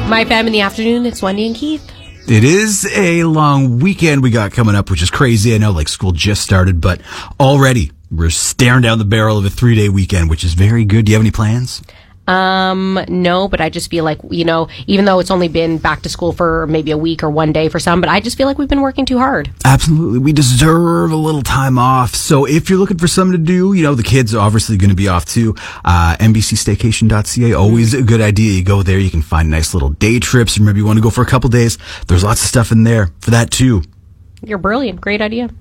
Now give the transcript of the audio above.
My Fam in the afternoon, it's Wendy and Keith. It is a long weekend we got coming up, which is crazy. I know, like, school just started, but already we're staring down the barrel of a 3-day weekend, which is very good. Do you have any plans? No, but I just feel like, even though it's only been back to school for maybe a week or one day for some, but I just feel like we've been working too hard. Absolutely. We deserve a little time off. So if you're looking for something to do, the kids are obviously going to be off too. NBCstaycation.ca, always a good idea. You go there, you can find nice little day trips, or maybe you want to go for a couple days. There's lots of stuff in there for that too. You're brilliant. Great idea.